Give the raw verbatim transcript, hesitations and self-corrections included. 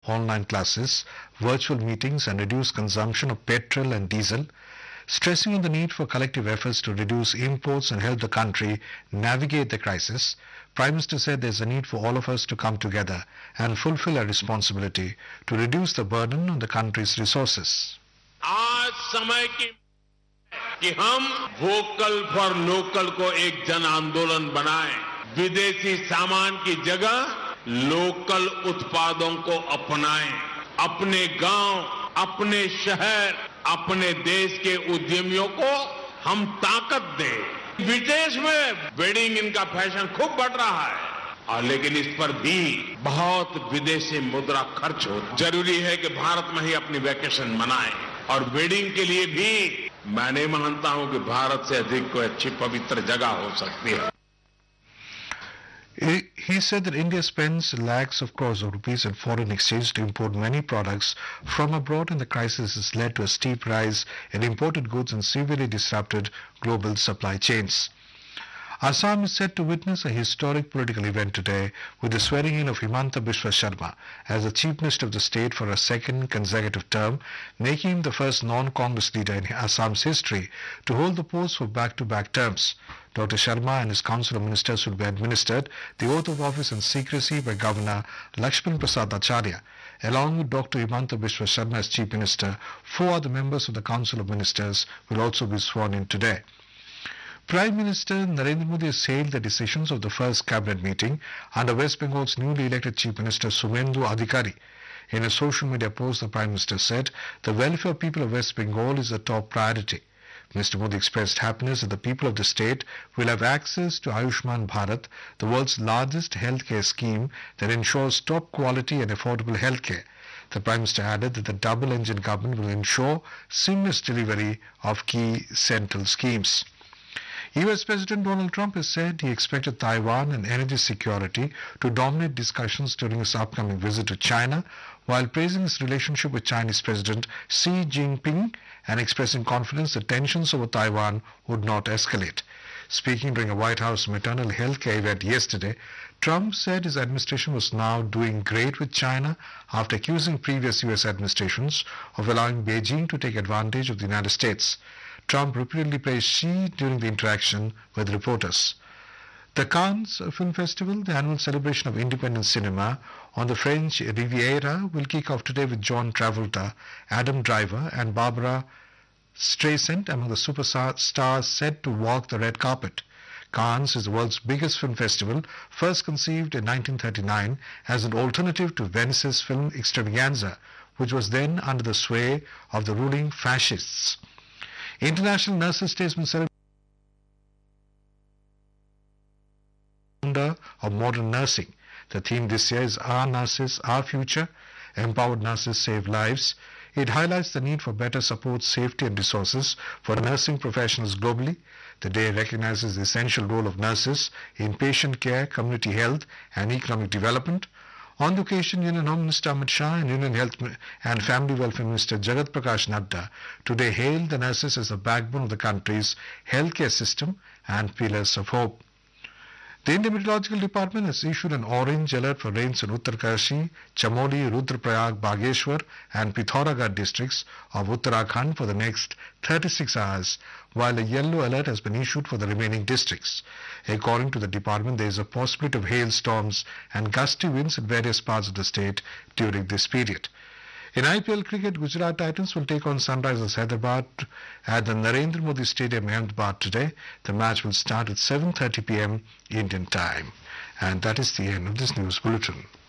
online classes, virtual meetings and reduced consumption of petrol and diesel. Stressing on the need for collective efforts to reduce imports and help the country navigate the crisis, Prime Minister said there is a need for all of us to come together and fulfill our responsibility to reduce the burden on the country's resources. आज समय की कि हम vocal for local को एक जन आंदोलन बनाएं, विदेशी सामान की जगह लोकल उत्पादों को अपनाएं, अपने गांव, अपने शहर, अपने देश के उद्यमियों को हम ताकत दें। विदेश में वेडिंग इनका फैशन खूब बढ़ रहा है और लेकिन इस पर भी बहुत विदेशी मुद्रा खर्च हो। जरूरी है कि भारत में ही अपनी वैकेशन मनाएं और वेडिंग के लिए भी मैं नहीं मानता हूं कि भारत से अधिक कोई अच्छी पवित्र जगह हो सकती है। He said that India spends lakhs of crores of rupees in foreign exchange to import many products from abroad, and the crisis has led to a steep rise in imported goods and severely disrupted global supply chains. Assam is set to witness a historic political event today with the swearing in of Himanta Biswa Sharma as the Chief Minister of the state for a second consecutive term, making him the first non-Congress leader in Assam's history to hold the post for back-to-back terms. Doctor Sharma and his Council of Ministers will be administered the oath of office in secrecy by Governor Lakshman Prasad Acharya. Along with Doctor Himanta Biswa Sharma as Chief Minister, four other members of the Council of Ministers will also be sworn in today. Prime Minister Narendra Modi has hailed the decisions of the first cabinet meeting under West Bengal's newly elected Chief Minister Suvendu Adhikari. In a social media post, the Prime Minister said, "The welfare of people of West Bengal is the top priority." Mister Modi expressed happiness that the people of the state will have access to Ayushman Bharat, the world's largest healthcare scheme that ensures top quality and affordable healthcare. The Prime Minister added that the double-engine government will ensure seamless delivery of key central schemes. U S President Donald Trump has said he expected Taiwan and energy security to dominate discussions during his upcoming visit to China, while praising his relationship with Chinese President Xi Jinping and expressing confidence that tensions over Taiwan would not escalate. Speaking during a White House maternal health care event yesterday, Trump said his administration was now doing great with China after accusing previous U S administrations of allowing Beijing to take advantage of the United States. Trump repeatedly praised Xi during the interaction with reporters. The Cannes Film Festival, the annual celebration of independent cinema on the French Riviera, will kick off today with John Travolta, Adam Driver and Barbara Streisand among the superstars set to walk the red carpet. Cannes is the world's biggest film festival, first conceived in nineteen thirty-nine as an alternative to Venice's film extravaganza, which was then under the sway of the ruling fascists. International Nurses Day has been celebrated of modern nursing. The theme this year is Our Nurses, Our Future, Empowered Nurses Save Lives. It highlights the need for better support, safety and resources for nursing professionals globally. The day recognizes the essential role of nurses in patient care, community health and economic development. On the occasion, Union Home Minister Amit Shah and Union Health and Family Welfare Minister Jagat Prakash Nadda today hailed the nurses as the backbone of the country's healthcare system and pillars of hope. The Indian Meteorological Department has issued an orange alert for rains in Uttarkashi, Chamoli, Rudraprayag, Bageshwar and Pithoragarh districts of Uttarakhand for the next thirty-six hours, while a yellow alert has been issued for the remaining districts. According to the department, there is a possibility of hailstorms and gusty winds in various parts of the state during this period. In I P L cricket, Gujarat Titans will take on Sunrisers Hyderabad at the Narendra Modi Stadium, Ahmedabad today. The match will start at seven thirty p m Indian time. And that is the end of this news bulletin.